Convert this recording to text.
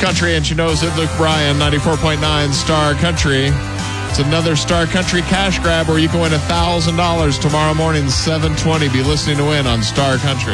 country, and she knows it. Luke Bryan, 94.9 Star Country. It's another Star Country cash grab where you can win $1,000 tomorrow morning, 7:20. Be listening to win on Star Country.